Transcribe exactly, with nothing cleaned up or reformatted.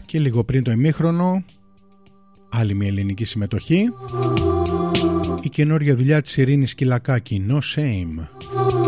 Και λίγο πριν το ημίχρονο, άλλη μια ελληνική συμμετοχή, η καινούργια δουλειά της Ειρήνης Κυλακάκη, No Shame.